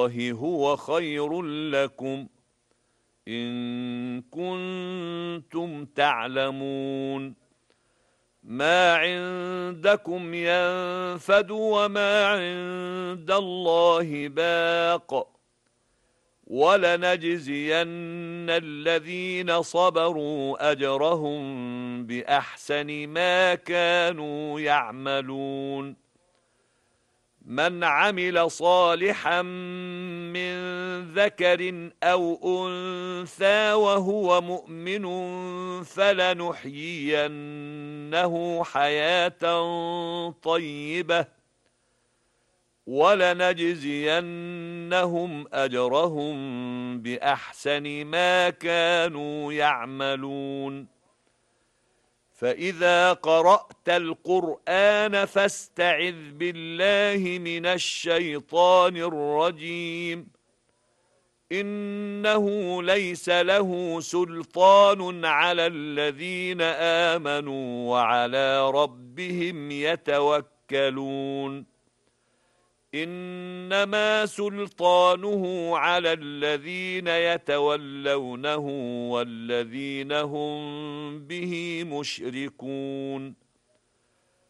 هو خير لكم إن كنتم تعلمون. ما عندكم ينفد وما عند الله باق، ولنجزين الذين صبروا أجرهم بأحسن ما كانوا يعملون. من عمل صالحا من ذكر أو أنثى وهو مؤمن فلنحيينه حياة طيبة ولنجزينهم أجرهم بأحسن ما كانوا يعملون. فإذا قرأت القرآن فاستعذ بالله من الشيطان الرجيم. إنه ليس له سلطان على الذين آمنوا وعلى ربهم يتوكلون. إنما سلطانه على الذين يتولونه والذين هم به مشركون.